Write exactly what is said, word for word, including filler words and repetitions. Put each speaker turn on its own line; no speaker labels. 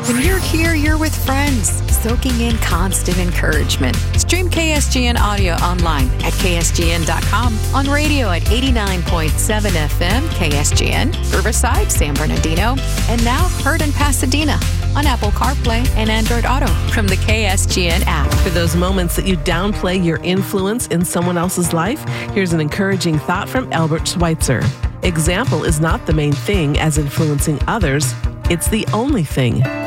When you're here, you're with friends, soaking in constant encouragement. Stream K S G N audio online at K S G N dot com, on radio at eighty-nine point seven F M K S G N, Riverside, San Bernardino, and now heard in Pasadena on Apple CarPlay and Android Auto from the K S G N app.
For those moments that you downplay your influence in someone else's life, here's an encouraging thought from Albert Schweitzer. Example is not the main thing as influencing others, it's the only thing.